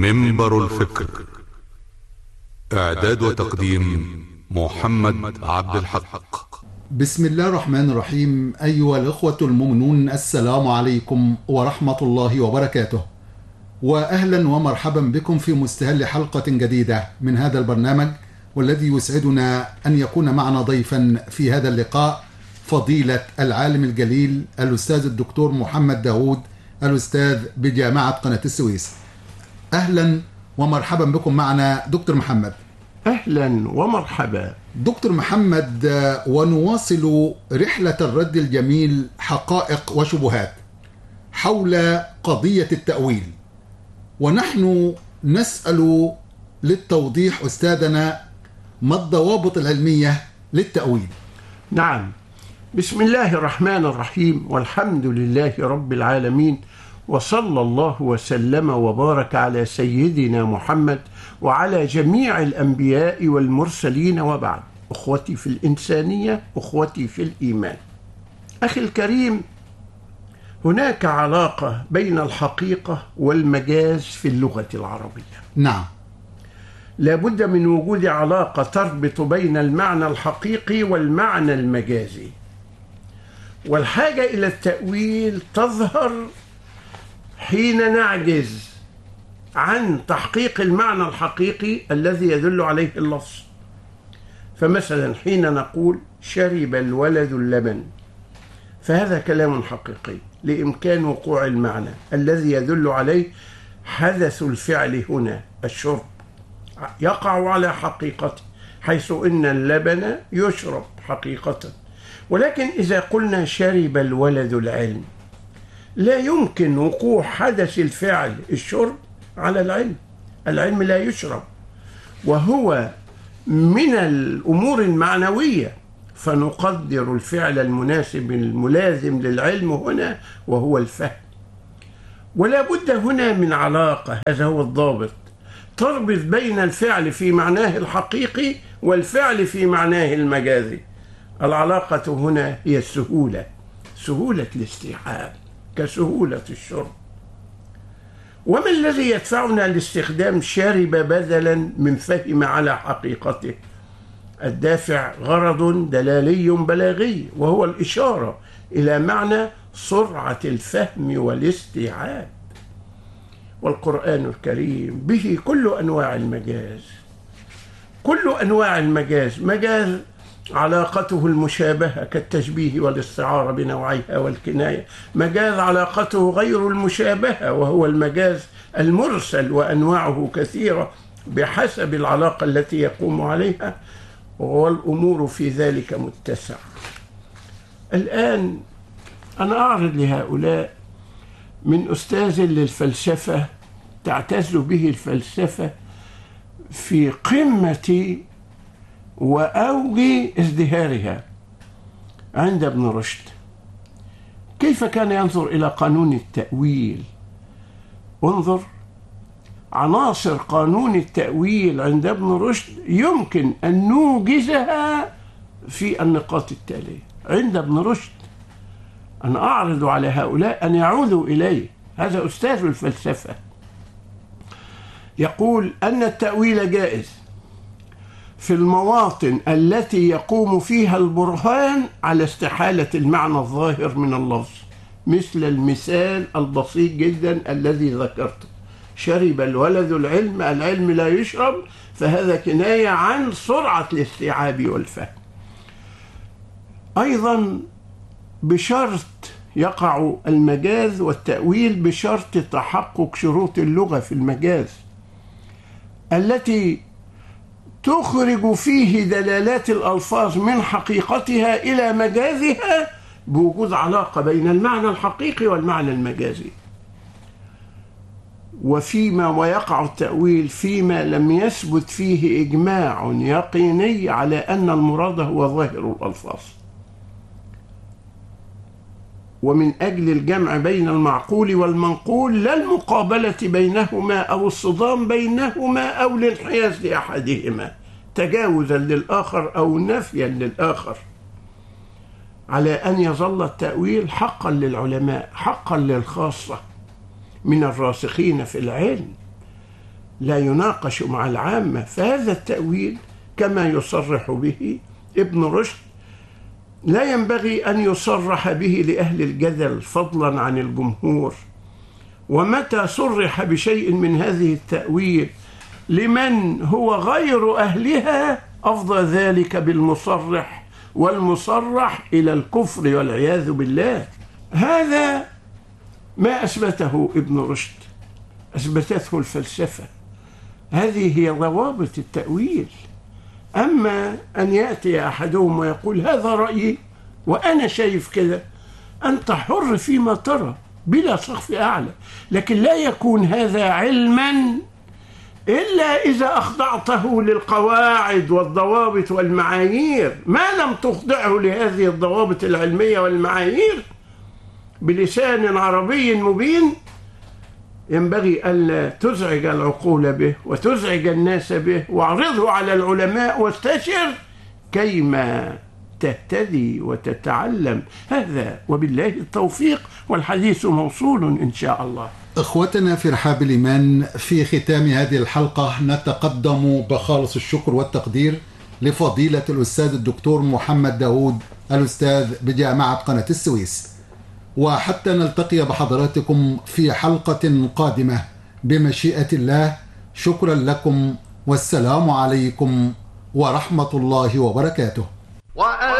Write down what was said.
منبر الفكر. إعداد وتقديم محمد عبد الحق. بسم الله الرحمن الرحيم. أيها الإخوة المؤمنون، السلام عليكم ورحمة الله وبركاته، وأهلا ومرحبا بكم في مستهل حلقة جديدة من هذا البرنامج، والذي يسعدنا أن يكون معنا ضيفا في هذا اللقاء فضيلة العالم الجليل الأستاذ الدكتور محمد داود، الأستاذ بجامعة قناة السويس. أهلا ومرحبا بكم معنا دكتور محمد. أهلا ومرحبا دكتور محمد، ونواصل رحلة الرد الجميل حقائق وشبهات حول قضية التأويل، ونحن نسأل للتوضيح أستاذنا ما الضوابط العلمية للتأويل؟ نعم، بسم الله الرحمن الرحيم، والحمد لله رب العالمين، وصلى الله وسلم وبارك على سيدنا محمد وعلى جميع الأنبياء والمرسلين، وبعد. أخوتي في الإنسانية، أخوتي في الإيمان، أخي الكريم، هناك علاقة بين الحقيقة والمجاز في اللغة العربية. نعم، لابد من وجود علاقة تربط بين المعنى الحقيقي والمعنى المجازي، والحاجة إلى التأويل تظهر حين نعجز عن تحقيق المعنى الحقيقي الذي يدل عليه اللفظ. فمثلا حين نقول شرب الولد اللبن، فهذا كلام حقيقي لإمكان وقوع المعنى الذي يدل عليه حدث الفعل هنا، الشرب، يقع على حقيقته، حيث إن اللبن يشرب حقيقة. ولكن إذا قلنا شرب الولد العلم، لا يمكن وقوع حدث الفعل الشرب على العلم. العلم لا يشرب، وهو من الأمور المعنوية، فنقدر الفعل المناسب الملازم للعلم هنا وهو الفهم. ولا بد هنا من علاقة، هذا هو الضابط، تربط بين الفعل في معناه الحقيقي والفعل في معناه المجازي. العلاقة هنا هي السهولة، سهولة الاستيعاب كسهولة الشرب. وما الذي يدفعنا لاستخدام شرب بدلا من فهم على حقيقته؟ الدافع غرض دلالي بلاغي، وهو الإشارة إلى معنى سرعة الفهم والاستيعاب. والقرآن الكريم به كل أنواع المجاز، كل أنواع المجاز، مجاز علاقته المشابهة كالتشبيه والاستعارة بنوعيها والكناية، مجاز علاقته غير المشابهة وهو المجاز المرسل، وأنواعه كثيرة بحسب العلاقة التي يقوم عليها، والأمور في ذلك متسعة. الآن أنا أعرض لهؤلاء من أستاذ للفلسفة تعتز به الفلسفة في قمة وأوج ازدهارها عند ابن رشد، كيف كان ينظر إلى قانون التأويل. انظر عناصر قانون التأويل عند ابن رشد يمكن أن نوجزها في النقاط التالية عند ابن رشد. أنا أعرض على هؤلاء أن يعودوا إليه، هذا أستاذ الفلسفة. يقول أن التأويل جائز في المواطن التي يقوم فيها البرهان على استحالة المعنى الظاهر من اللفظ، مثل المثال البسيط جدا الذي ذكرته، شرب الولد العلم، العلم لا يشرب، فهذا كناية عن سرعة الاستيعاب والفهم. أيضا بشرط يقع المجاز والتأويل بشرط تحقق شروط اللغة في المجاز التي تخرج فيه دلالات الألفاظ من حقيقتها إلى مجازها بوجود علاقة بين المعنى الحقيقي والمعنى المجازي. ويقع التأويل فيما لم يثبت فيه إجماع يقيني على أن المراد هو ظاهر الألفاظ. ومن أجل الجمع بين المعقول والمنقول، لا المقابلة بينهما أو الصدام بينهما أو الانحياز لأحدهما تجاوزا للآخر أو نفيا للآخر، على أن يظل التأويل حقا للعلماء، حقا للخاصة من الراسخين في العلم، لا يناقش مع العامة. فهذا التأويل كما يصرح به ابن رشد لا ينبغي أن يصرح به لأهل الجدل فضلا عن الجمهور. ومتى صرح بشيء من هذه التأويل لمن هو غير أهلها أفضى ذلك بالمصرح والمصرح إلى الكفر والعياذ بالله. هذا ما أثبته ابن رشد، أثبتته الفلسفة. هذه هي ضوابط التأويل. أما أن يأتي أحدهم ويقول هذا رأيي وأنا شايف كده، أنت حر فيما ترى بلا سقف أعلى، لكن لا يكون هذا علما إلا إذا أخضعته للقواعد والضوابط والمعايير. ما لم تخضعه لهذه الضوابط العلمية والمعايير بلسان عربي مبين ينبغي ألا تزعج العقول به وتزعج الناس به، واعرضه على العلماء واستشر كيما تهتدي وتتعلم. هذا وبالله التوفيق، والحديث موصول إن شاء الله. إخوتنا في رحاب الإيمان، في ختام هذه الحلقة نتقدم بخالص الشكر والتقدير لفضيلة الأستاذ الدكتور محمد داود، الأستاذ بجامعة قناة السويس. وحتى نلتقي بحضراتكم في حلقة قادمة بمشيئة الله، شكرا لكم والسلام عليكم ورحمة الله وبركاته.